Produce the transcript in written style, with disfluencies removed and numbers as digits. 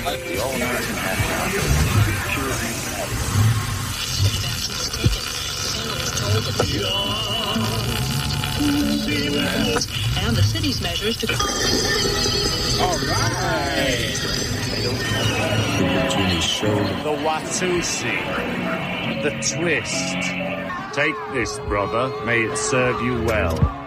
The All-American half-pound pure and the city's measures to... All right. The Watusi. The twist. Take this, brother. May it serve you well.